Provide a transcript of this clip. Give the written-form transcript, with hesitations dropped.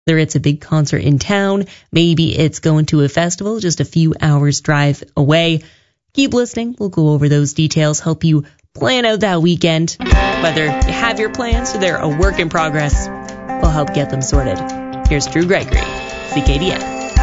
Whether it's a big concert in town, maybe it's going to a festival just a few hours drive away. Keep listening. We'll go over those details, help you plan out that weekend. Whether you have your plans or they're a work in progress, we'll help get them sorted. Here's Drew Gregory, CKDN.